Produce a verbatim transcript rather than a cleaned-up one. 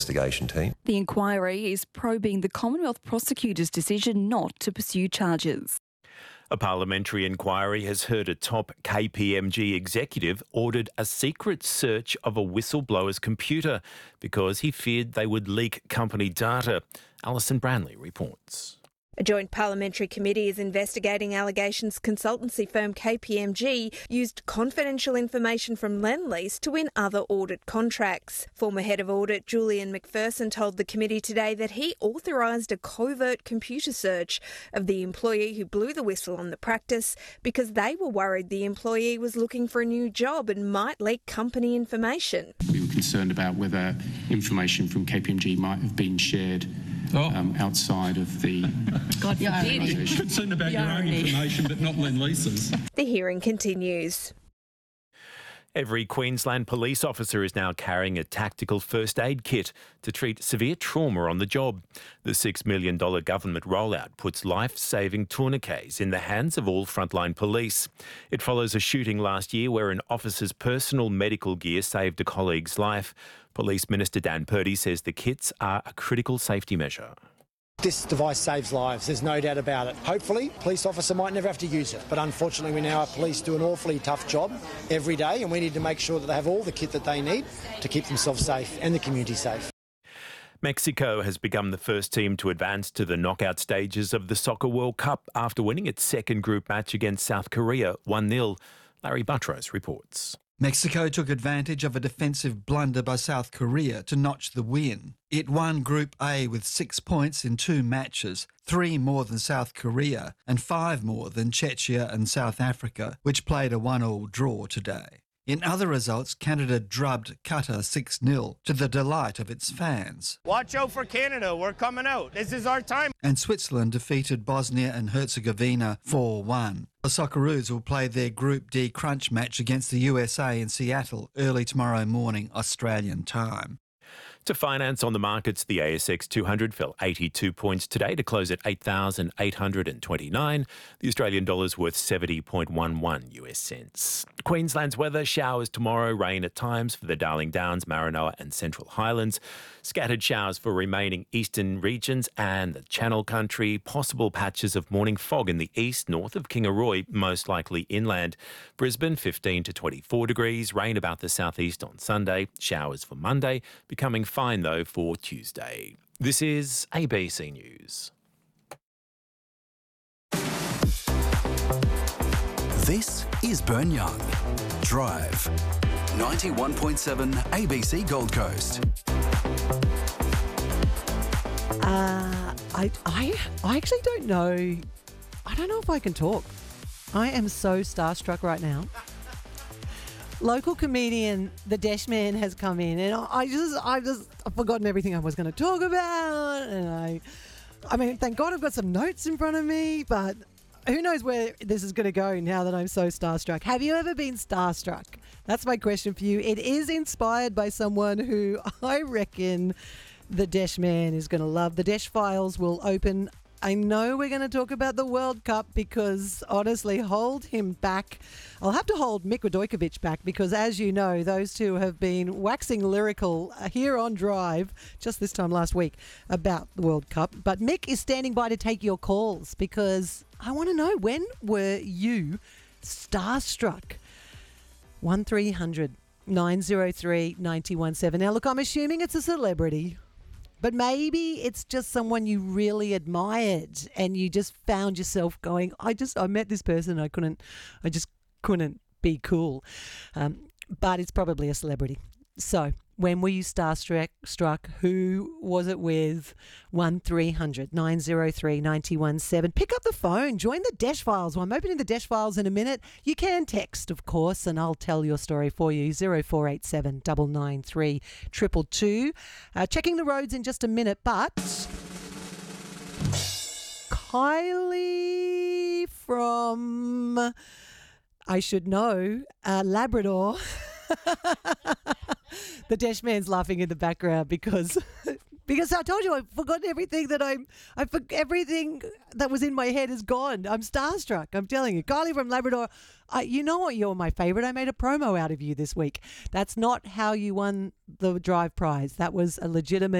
investigation team. The inquiry is probing the Commonwealth prosecutor's decision not to pursue charges. A parliamentary inquiry has heard a top K P M G executive ordered a secret search of a whistleblower's computer because he feared they would leak company data. Alison Branley reports. A joint parliamentary committee is investigating allegations consultancy firm K P M G used confidential information from Lendlease to win other audit contracts. Former head of audit Julian McPherson told the committee today that he authorised a covert computer search of the employee who blew the whistle on the practice because they were worried the employee was looking for a new job and might leak company information. We were concerned about whether information from K P M G might have been shared Oh. Um, outside of the God forbid. Concerned about your own information, but not Lendlease's. The hearing continues. Every Queensland police officer is now carrying a tactical first aid kit to treat severe trauma on the job. The six million dollars government rollout puts life-saving tourniquets in the hands of all frontline police. It follows a shooting last year where an officer's personal medical gear saved a colleague's life. Police Minister Dan Purdy says the kits are a critical safety measure. This device saves lives, there's no doubt about it. Hopefully, a police officer might never have to use it, but unfortunately we know our police do an awfully tough job every day and we need to make sure that they have all the kit that they need to keep themselves safe and the community safe. Mexico has become the first team to advance to the knockout stages of the Soccer World Cup after winning its second group match against South Korea one nil. Larry Buttrose reports. Mexico took advantage of a defensive blunder by South Korea to notch the win. It won Group A with six points in two matches, three more than South Korea and five more than Czechia and South Africa, which played a one-all draw today. In other results, Canada drubbed Qatar six nil to the delight of its fans. Watch out for Canada, we're coming out. This is our time. And Switzerland defeated Bosnia and Herzegovina four one. The Socceroos will play their Group D crunch match against the U S A in Seattle early tomorrow morning, Australian time. To finance on the markets, the A S X two hundred fell eighty-two points today to close at eight thousand eight hundred twenty-nine. The Australian dollar's worth seventy point one one U S cents. Queensland's weather, showers tomorrow, rain at times for the Darling Downs, Maranoa and Central Highlands. Scattered showers for remaining eastern regions and the Channel Country. Possible patches of morning fog in the east, north of Kingaroy, most likely inland. Brisbane, fifteen to twenty-four degrees. Rain about the southeast on Sunday. Showers for Monday, becoming fine though for Tuesday. This is A B C News. This is Burn Young. Drive. ninety-one point seven A B C Gold Coast. Uh, I, I, I actually don't know. I don't know if I can talk. I am so starstruck right now. Local comedian The Desh Man has come in, and I just, I just, I've forgotten everything I was going to talk about, and I, I mean, thank God I've got some notes in front of me, but who knows where this is going to go now that I'm so starstruck. Have you ever been starstruck? That's my question for you. It is inspired by someone who I reckon The Desh Man is going to love. The Desh Files will open. I know we're going to talk about the World Cup because, honestly, hold him back. I'll have to hold Mick Radojkovic back because, as you know, those two have been waxing lyrical here on Drive just this time last week about the World Cup. But Mick is standing by to take your calls because I want to know, when were you starstruck? one three hundred nine oh three nine one seven. Now, look, I'm assuming it's a celebrity. But maybe it's just someone you really admired and you just found yourself going, I just, I met this person, I couldn't, I just couldn't be cool. Um, but it's probably a celebrity. So when were you starstruck? Struck? Who was it with? one three hundred nine oh three nine one seven. Pick up the phone. Join the Desh Files. Well, I'm opening the Desh Files in a minute. You can text, of course, and I'll tell your story for you. zero four eight seven nine nine three two two two. Uh, checking the roads in just a minute, but Kylie from, I should know, uh, Labrador. The Desh Man's laughing in the background because Because I told you I've forgotten everything that I'm, I for, everything that was in my head is gone. I'm starstruck. I'm telling you. Kylie from Labrador, I, you know what? You're my favourite. I made a promo out of you this week. That's not how you won the Drive prize. That was a legitimate